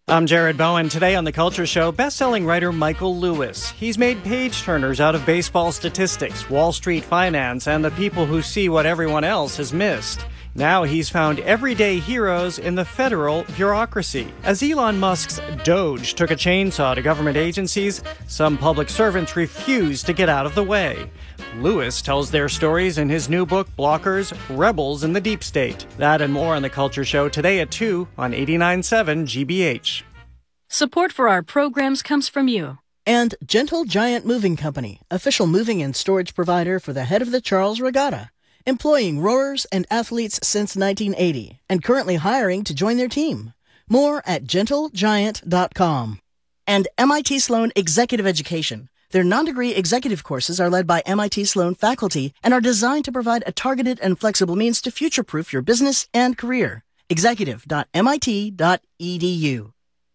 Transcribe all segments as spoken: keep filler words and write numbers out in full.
I'm Jared Bowen. Today on The Culture Show, best-selling writer Michael Lewis. He's made page-turners out of baseball statistics, Wall Street finance, and the people who see what everyone else has missed. Now he's found everyday heroes in the federal bureaucracy. As Elon Musk's Doge took a chainsaw to government agencies, some public servants refused to get out of the way. Lewis tells their stories in his new book, Blockers, Rebels in the Deep State. That and more on The Culture Show today at two on eighty-nine point seven G B H. Support for our programs comes from you. And Gentle Giant Moving Company, official moving and storage provider for the head of the Charles Regatta, employing rowers and athletes since nineteen eighty, and currently hiring to join their team. More at gentle giant dot com. And M I T Sloan Executive Education. Their non-degree executive courses are led by M I T Sloan faculty and are designed to provide a targeted and flexible means to future-proof your business and career. executive dot M I T dot E D U.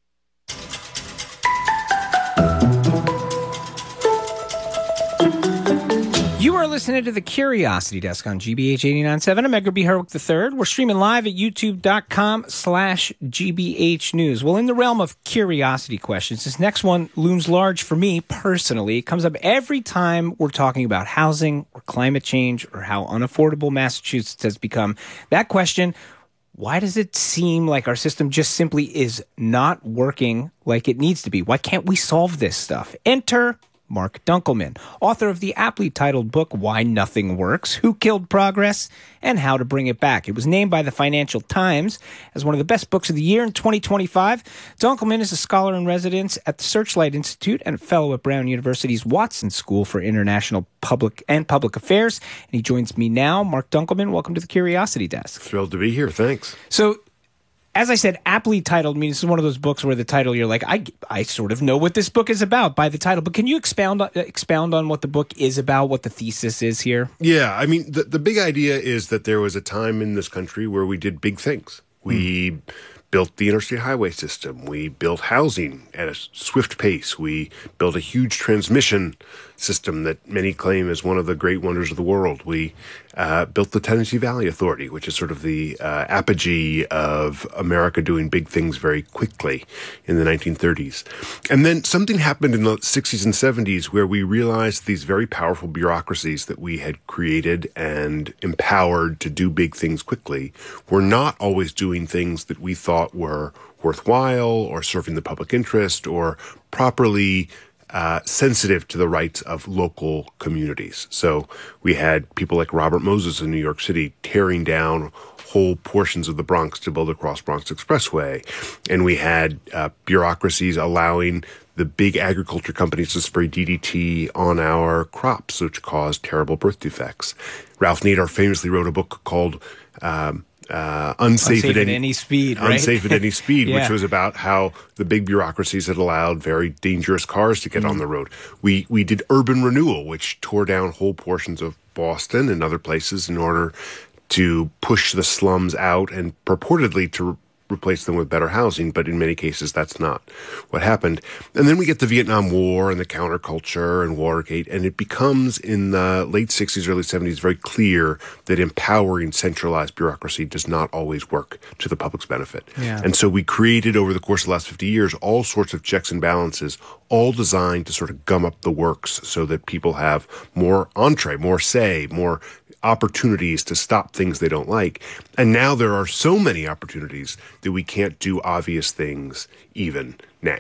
You are listening to the Curiosity Desk on G B H eighty-nine point seven. I'm Edgar B. Herwick the third. We're streaming live at youtube.com slash GBH News. Well, in the realm of curiosity questions, this next one looms large for me personally. It comes up every time we're talking about housing or climate change or how unaffordable Massachusetts has become. That question, why does it seem like our system just simply is not working like it needs to be? Why can't we solve this stuff? Enter Mark Dunkelman, author of the aptly titled book, Why Nothing Works, Who Killed Progress, and How to Bring It Back. It was named by the Financial Times as one of the best books of the year in twenty twenty-five. Dunkelman is a scholar in residence at the Searchlight Institute and a fellow at Brown University's Watson School for International Public and Public Affairs. And he joins me now. Mark Dunkelman, welcome to the Curiosity Desk. Thrilled to be here. Thanks. So, as I said, aptly titled means this is one of those books where the title, you're like, I, I sort of know what this book is about by the title. But can you expound on, expound on what the book is about, what the thesis is here? Yeah, I mean, the, the big idea is that there was a time in this country where we did big things. We mm. built the interstate highway system. We built housing at a swift pace. We built a huge transmission system that many claim is one of the great wonders of the world. We uh, built the Tennessee Valley Authority, which is sort of the uh, apogee of America doing big things very quickly in the nineteen thirties. And then something happened in the sixties and seventies where we realized these very powerful bureaucracies that we had created and empowered to do big things quickly were not always doing things that we thought were worthwhile or serving the public interest or properly Uh, sensitive to the rights of local communities. So we had people like Robert Moses in New York City tearing down whole portions of the Bronx to build a Cross-Bronx Expressway. And we had uh, bureaucracies allowing the big agriculture companies to spray D D T on our crops, which caused terrible birth defects. Ralph Nader famously wrote a book called um, Uh, unsafe, unsafe at, any, at any speed, right? Unsafe at any speed, yeah. which was about how the big bureaucracies had allowed very dangerous cars to get mm. on the road. We we did urban renewal, which tore down whole portions of Boston and other places in order to push the slums out and purportedly to replace them with better housing, but in many cases that's not what happened. And then we get the Vietnam War and the counterculture and Watergate, and it becomes in the late sixties, early seventies very clear that empowering centralized bureaucracy does not always work to the public's benefit. Yeah. And so we created over the course of the last fifty years all sorts of checks and balances, all designed to sort of gum up the works so that people have more entree, more say, more opportunities to stop things they don't like. And now there are so many opportunities that we can't do obvious things even now,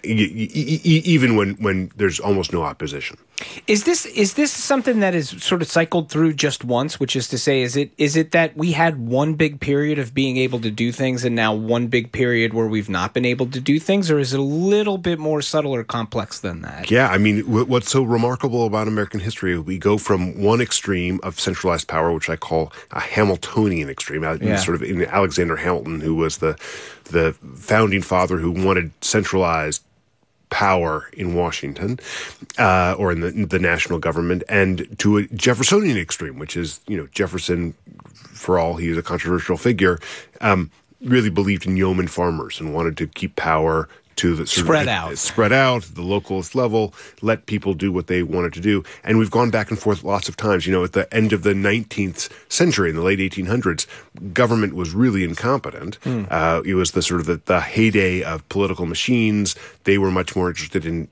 even when, when there's almost no opposition. Is this is this something that is sort of cycled through just once, which is to say, is it is it that we had one big period of being able to do things and now one big period where we've not been able to do things, or is it a little bit more subtle or complex than that? Yeah, I mean, what's so remarkable about American history, we go from one extreme of centralized power, which I call a Hamiltonian extreme, yeah. sort of in Alexander Hamilton, who was the the founding father who wanted centralized power in Washington uh, or in the, the national government, and to a Jeffersonian extreme, which is, you know, Jefferson, for all he is a controversial figure, um, really believed in yeoman farmers and wanted to keep power to the sort spread of, out, spread out, the localist level, let people do what they wanted to do. And we've gone back and forth lots of times. You know, at the end of the nineteenth century, in the late eighteen hundreds, government was really incompetent. Mm. Uh, it was the sort of the, the heyday of political machines. They were much more interested in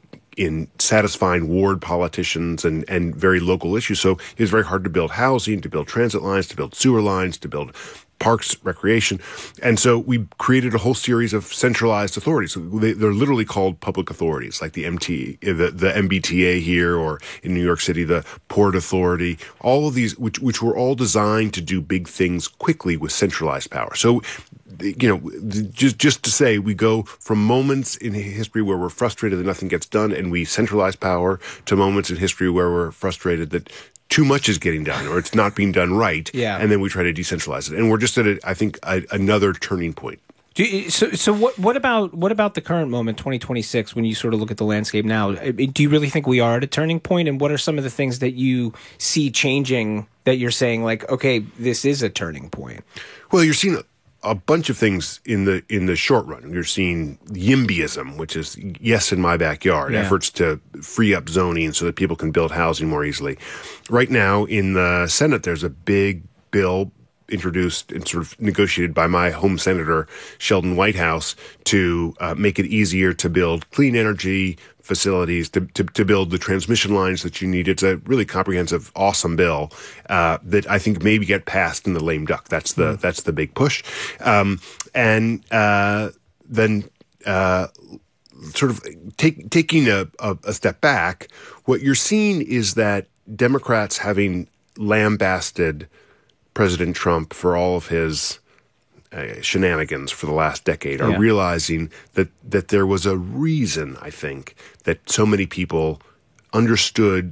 in satisfying ward politicians and, and very local issues. So it was very hard to build housing, to build transit lines, to build sewer lines, to build parks, recreation. And so we created a whole series of centralized authorities. So they, they're literally called public authorities, like the M T, the, the M B T A here, or in New York City, the Port Authority, all of these, which, which were all designed to do big things quickly with centralized power. So, you know, just just to say, we go from moments in history where we're frustrated that nothing gets done and we centralize power to moments in history where we're frustrated that too much is getting done or it's not being done right. Yeah. And then we try to decentralize it. And we're just at, a, I think, a, another turning point. Do you, so, so what? What about what about the current moment, twenty twenty-six? When you sort of look at the landscape now, do you really think we are at a turning point? And what are some of the things that you see changing that you're saying, like, okay, this is a turning point? Well, you're seeing a, a bunch of things in the in the short run. You're seeing YIMBYism, which is yes in my backyard, yeah. efforts to free up zoning so that people can build housing more easily. Right now in the Senate, there's a big bill introduced and sort of negotiated by my home senator, Sheldon Whitehouse, to uh, make it easier to build clean energy facilities, to, to, to build the transmission lines that you need. It's a really comprehensive, awesome bill uh, that I think maybe get passed in the lame duck. That's the, mm. that's the big push. Um, and uh, then uh, sort of take, taking a, a, a step back, what you're seeing is that Democrats, having lambasted President Trump for all of his uh, shenanigans for the last decade, are yeah. realizing that, that there was a reason, I think, that so many people understood